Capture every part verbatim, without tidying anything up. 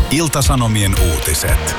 Ilta-Sanomien uutiset.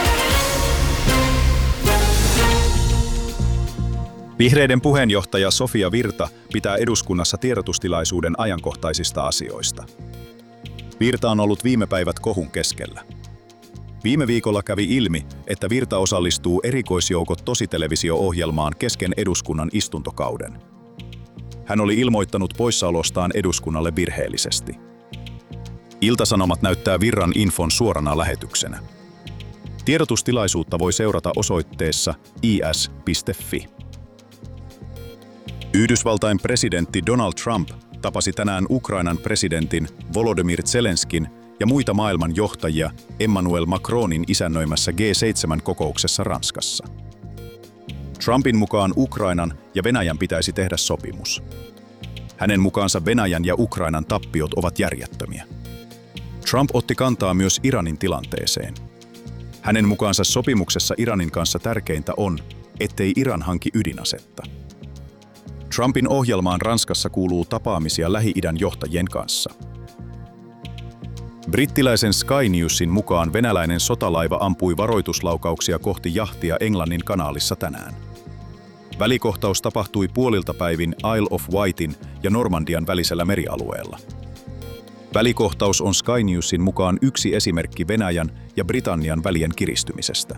Vihreiden puheenjohtaja Sofia Virta pitää eduskunnassa tiedotustilaisuuden ajankohtaisista asioista. Virta on ollut viime päivät kohun keskellä. Viime viikolla kävi ilmi, että Virta osallistuu erikoisjoukot tositelevisio-ohjelmaan kesken eduskunnan istuntokauden. Hän oli ilmoittanut poissaolostaan eduskunnalle virheellisesti. Ilta-Sanomat näyttää Virran infon suorana lähetyksenä. Tiedotustilaisuutta voi seurata osoitteessa i s piste f i. Yhdysvaltain presidentti Donald Trump tapasi tänään Ukrainan presidentin Volodymyr Zelenskin ja muita maailman johtajia Emmanuel Macronin isännöimässä G seitsemän -kokouksessa Ranskassa. Trumpin mukaan Ukrainan ja Venäjän pitäisi tehdä sopimus. Hänen mukaansa Venäjän ja Ukrainan tappiot ovat järjettömiä. Trump otti kantaa myös Iranin tilanteeseen. Hänen mukaansa sopimuksessa Iranin kanssa tärkeintä on, ettei Iran hanki ydinasetta. Trumpin ohjelmaan Ranskassa kuuluu tapaamisia Lähi-idän johtajien kanssa. Brittiläisen Sky Newsin mukaan venäläinen sotalaiva ampui varoituslaukauksia kohti jahtia Englannin kanaalissa tänään. Välikohtaus tapahtui puolilta päivin Isle of Wightin ja Normandian välisellä merialueella. Välikohtaus on Sky Newsin mukaan yksi esimerkki Venäjän ja Britannian välien kiristymisestä.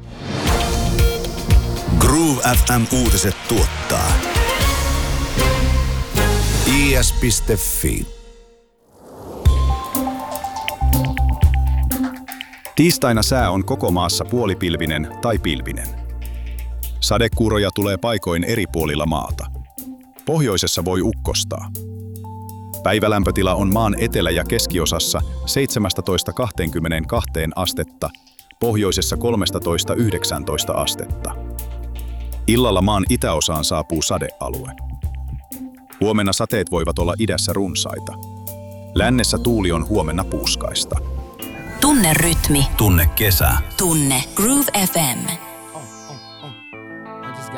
Groove F M-uutiset tuottaa i s piste f i. Tiistaina sää on koko maassa puolipilvinen tai pilvinen. Sadekuuroja tulee paikoin eri puolilla maata. Pohjoisessa voi ukkostaa. Päivälämpötila on maan etelä- ja keskiosassa seitsemästätoista kaksikymmentäkaksi astetta, pohjoisessa kolmetoista yhdeksäntoista astetta. Illalla maan itäosaan saapuu sadealue. Huomenna sateet voivat olla idässä runsaita. Lännessä tuuli on huomenna puuskaista. Tunne rytmi. Tunne kesä. Tunne Groove F M.